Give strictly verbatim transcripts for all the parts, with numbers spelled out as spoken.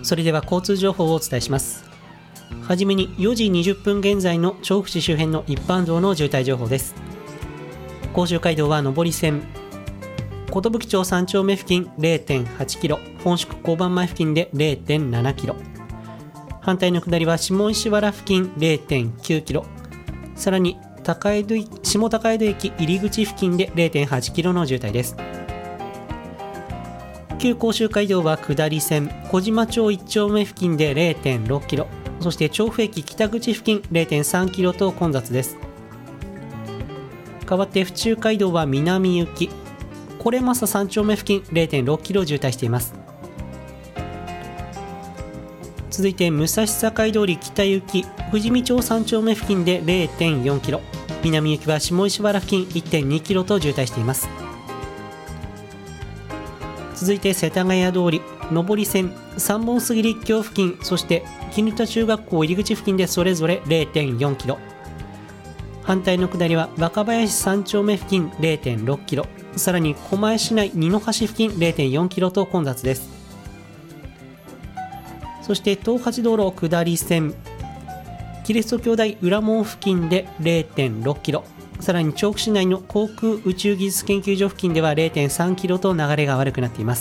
それでは交通情報をお伝えします。はじめによじにじゅっぷん現在の調布市周辺の一般道の渋滞情報です。甲州街道は上り線、寿町さん丁目付近 れいてんはちキロ、本宿交番前付近で れいてんななキロ、反対の下りは下石原付近 れいてんきゅうキロ、さらに高江戸下高江戸駅入り口付近で れいてんはちキロの渋滞です。旧甲州街道は下り線、小島町いち丁目付近で れいてんろくキロ、そして調布駅北口付近 れいてんさんキロと混雑です。代わって府中街道は南行き、これまささん丁目付近 れいてんろくキロ渋滞しています。続いて武蔵境通り北行き、富士見町さん丁目付近で れいてんよんキロ、南行きは下石原付近 いってんにキロと渋滞しています。続いて世田谷通り上り線、三本杉立教付近、そして絹田中学校入り口付近でそれぞれ れいてんよんキロ、反対の下りは若林さん丁目付近 れいてんろくキロ、さらに狛江市内二の橋付近 れいてんよんキロと混雑です。そして東八道路下り線、キリスト教大裏門付近で れいてんろくキロ、さらに調布市内の航空宇宙技術研究所付近では れいてんさんキロと流れが悪くなっています。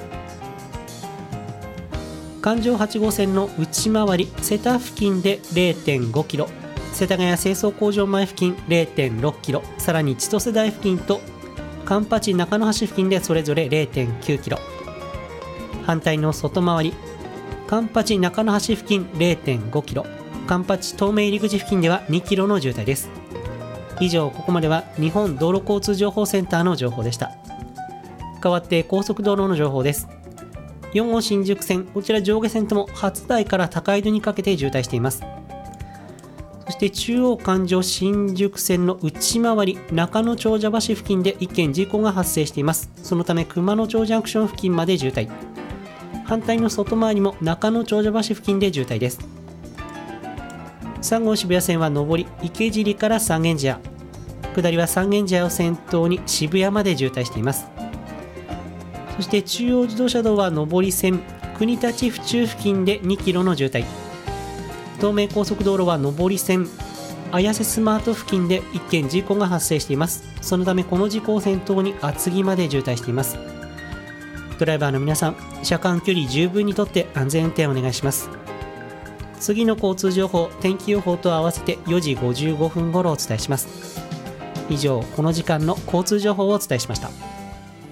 環状はち号線の内回り瀬田付近で れいてんごキロ、世田谷清掃工場前付近 れいてんろくキロ、さらに千歳台付近とカンパチ中野橋付近でそれぞれ れいてんきゅうキロ、反対の外回りカンパチ中野橋付近 れいてんごキロ、カンパチ東名入り口付近ではにキロの渋滞です。以上、ここまでは日本道路交通情報センターの情報でした。代わって高速道路の情報です。よん号新宿線、こちら上下線とも初台から高井戸にかけて渋滞しています。そして中央環状新宿線の内回り中野長者橋付近でいっけん事故が発生しています。そのため熊野町ジャンクション付近まで渋滞、反対の外回りも中野長者橋付近で渋滞です。さん号渋谷線は上り池尻から三軒茶屋、下りは三軒茶屋を先頭に渋谷まで渋滞しています。そして中央自動車道は上り線国立府中付近でにキロの渋滞、東名高速道路は上り線綾瀬スマート付近でいっけん事故が発生しています。そのためこの事故を先頭に厚木まで渋滞しています。ドライバーの皆さん、車間距離十分にとって安全運転をお願いします。次の交通情報、天気予報と合わせてよじごじゅうごふん頃お伝えします。以上、この時間の交通情報をお伝えしました。